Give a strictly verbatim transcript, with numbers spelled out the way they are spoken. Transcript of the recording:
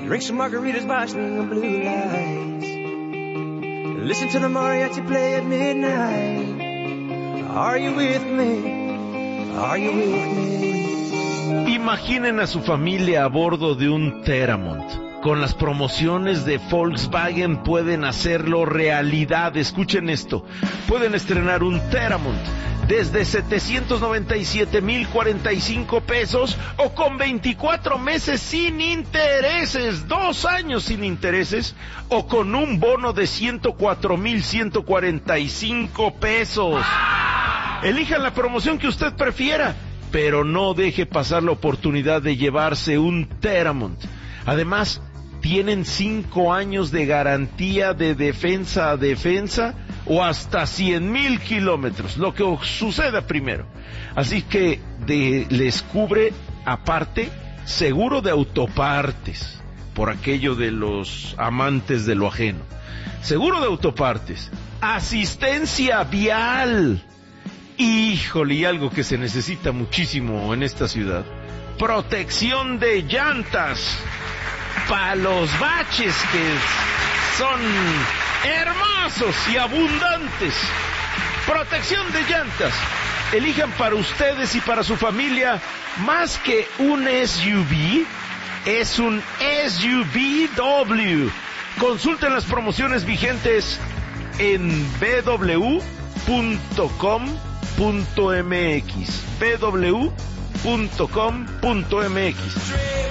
Drink some margaritas watching the blue lights. Listen to the mariachi play at midnight. Are you with me? Are you with me? Imaginen a su familia a bordo de un Teramont. Con las promociones de Volkswagen pueden hacerlo realidad. Escuchen esto. Pueden estrenar un Teramont desde setecientos noventa y siete mil cuarenta y cinco pesos o con veinticuatro meses sin intereses, dos años sin intereses o con un bono de ciento cuatro mil ciento cuarenta y cinco pesos. Elijan la promoción que usted prefiera, pero no deje pasar la oportunidad de llevarse un Teramont. Además, tienen cinco años de garantía de defensa a defensa o hasta cien mil kilómetros, lo que suceda primero. Así que de, les cubre, aparte, seguro de autopartes, por aquello de los amantes de lo ajeno. Seguro de autopartes, asistencia vial. Híjole, y algo que se necesita muchísimo en esta ciudad: protección de llantas para los baches que son hermosos y abundantes. Protección de llantas. Elijan para ustedes y para su familia más que un S U V, es un S U V W. Consulten las promociones vigentes en b w punto com punto m x. b w punto com punto m x.